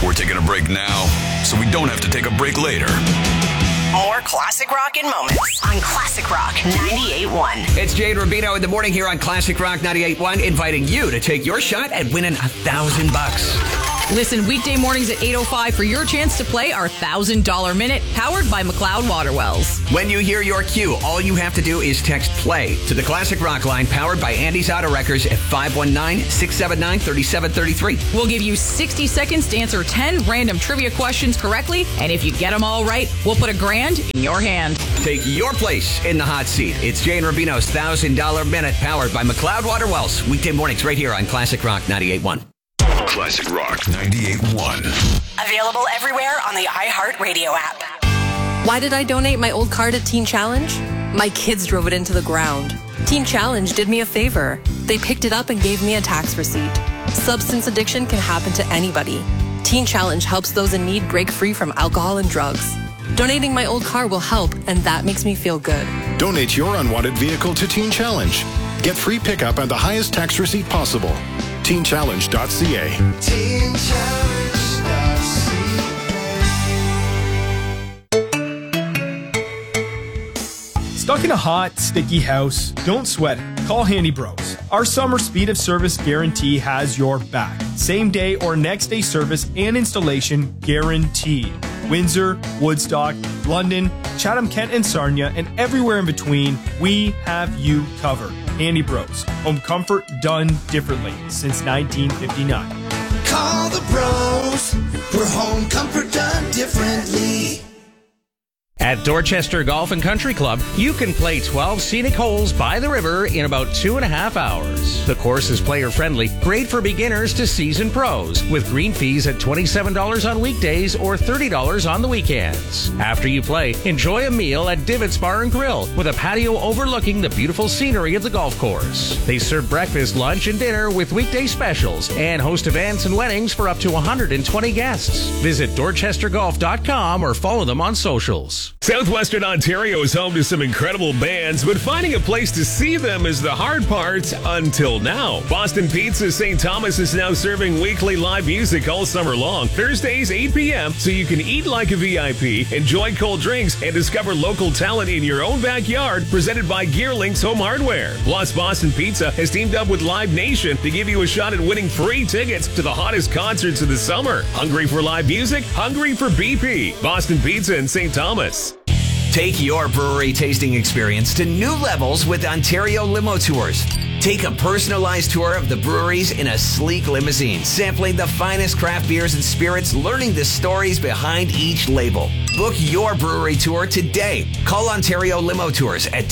We're taking a break now, so we don't have to take a break later. More classic rock in moments on Classic Rock 98.1. It's Jay and Rubino in the morning here on Classic Rock 98.1, inviting you to take your shot at winning $1,000. Listen weekday mornings at 8:05 for your chance to play our $1,000 minute, powered by McLeod Water Wells. When you hear your cue, all you have to do is text play to the Classic Rock line, powered by Andy's Auto Wreckers at 519-679-3733. We'll give you 60 seconds to answer 10 random trivia questions correctly, and if you get them all right, we'll put $1,000 in your hand. Take your place in the hot seat. It's Jay and Rubino's $1,000 minute, powered by McLeod Water Wells. Weekday mornings right here on Classic Rock 98.1. Classic Rock 98.1. Available everywhere on the iHeartRadio app. Why did I donate my old car to Teen Challenge? My kids drove it into the ground. Teen Challenge did me a favor. They picked it up and gave me a tax receipt. Substance addiction can happen to anybody. Teen Challenge helps those in need break free from alcohol and drugs. Donating my old car will help, and that makes me feel good. Donate your unwanted vehicle to Teen Challenge. Get free pickup and the highest tax receipt possible. TeenChallenge.ca. Stuck in a hot, sticky house? Don't sweat it. Call Handy Bros. Our summer speed of service guarantee has your back. Same day or next day service and installation guaranteed. Windsor, Woodstock, London, Chatham-Kent and Sarnia, and everywhere in between, we have you covered. Handy Bros. Home comfort done differently since 1959. Call the bros. We're home comfort done differently. At Dorchester Golf and Country Club, you can play 12 scenic holes by the river in about 2.5 hours. The course is player-friendly, great for beginners to seasoned pros, with green fees at $27 on weekdays or $30 on the weekends. After you play, enjoy a meal at Divots Bar and Grill, with a patio overlooking the beautiful scenery of the golf course. They serve breakfast, lunch, and dinner with weekday specials, and host events and weddings for up to 120 guests. Visit dorchestergolf.com or follow them on socials. Southwestern Ontario is home to some incredible bands, but finding a place to see them is the hard part until now. Boston Pizza St. Thomas is now serving weekly live music all summer long, Thursdays 8 p.m., so you can eat like a VIP, enjoy cold drinks, and discover local talent in your own backyard, presented by GearLinks Home Hardware. Plus, Boston Pizza has teamed up with Live Nation to give you a shot at winning free tickets to the hottest concerts of the summer. Hungry for live music? Hungry for BP. Boston Pizza in St. Thomas. Take your brewery tasting experience to new levels with Ontario Limo Tours. Take a personalized tour of the breweries in a sleek limousine, sampling the finest craft beers and spirits, learning the stories behind each label. Book your brewery tour today. Call Ontario Limo Tours at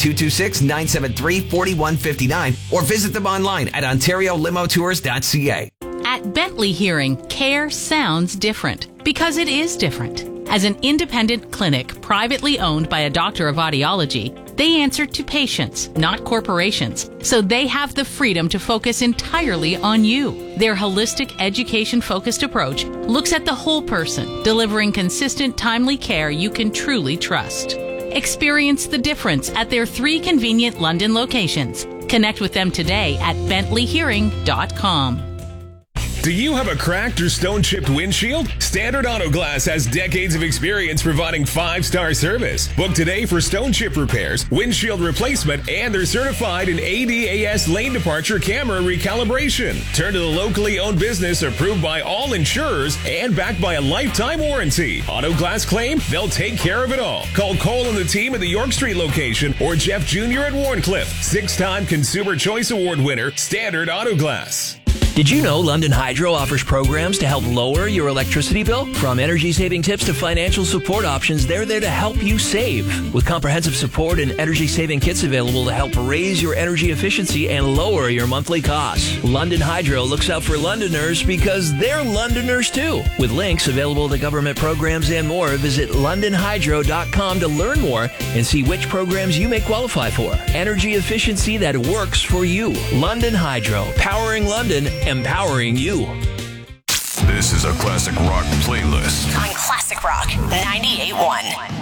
226-973-4159 or visit them online at OntarioLimoTours.ca. At Bentley Hearing, care sounds different because it is different. As an independent clinic privately owned by a doctor of audiology, they answer to patients, not corporations, so they have the freedom to focus entirely on you. Their holistic, education-focused approach looks at the whole person, delivering consistent, timely care you can truly trust. Experience the difference at their 3 convenient London locations. Connect with them today at bentleyhearing.com. Do you have a cracked or stone-chipped windshield? Standard Auto Glass has decades of experience providing 5-star service. Book today for stone chip repairs, windshield replacement, and they're certified in ADAS lane departure camera recalibration. Turn to the locally owned business approved by all insurers and backed by a lifetime warranty. Auto Glass claim? They'll take care of it all. Call Cole and the team at the York Street location or Jeff Jr. at Warncliffe. 6-time Consumer Choice Award winner, Standard Auto Glass. Did you know London Hydro offers programs to help lower your electricity bill? From energy-saving tips to financial support options, they're there to help you save. With comprehensive support and energy-saving kits available to help raise your energy efficiency and lower your monthly costs. London Hydro looks out for Londoners because they're Londoners too. With links available to government programs and more, visit londonhydro.com to learn more and see which programs you may qualify for. Energy efficiency that works for you. London Hydro, powering London, empowering you. This is a classic rock playlist on Classic Rock 98.1.